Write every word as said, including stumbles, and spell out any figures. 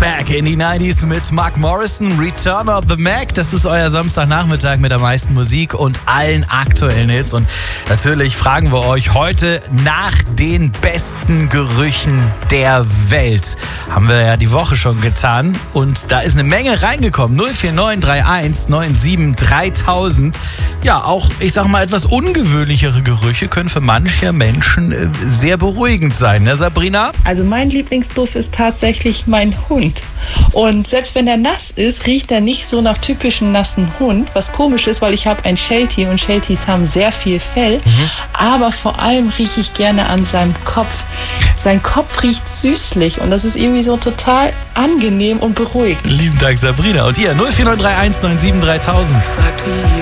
back in die neunziger mit Mark Morrison, Return of the Mac. Das ist euer Samstagnachmittag mit der meisten Musik und allen aktuellen Hits. Und natürlich fragen wir euch heute nach den besten Gerüchen der Welt. Haben wir ja die Woche schon getan. Und da ist eine Menge reingekommen. null vier neun drei eins neun sieben dreitausend. Ja, auch, ich sag mal, etwas ungewöhnlichere Gerüche können für manche Menschen äh, sehr beruhigend sein. Ne, Sabrina? Also mein Lieblingsduft ist tatsächlich mein Hund. Und selbst wenn er nass ist, riecht er nicht so nach typischen nassen Hund. Was komisch ist, weil ich habe ein Sheltie und Shelties haben sehr viel Fell. Mhm. Aber vor allem rieche ich gerne an seinem Kopf. Sein Kopf riecht süßlich und das ist irgendwie so total angenehm und beruhigend. Lieben Dank, Sabrina. Und ihr null vier neun drei eins neun sieben dreitausend.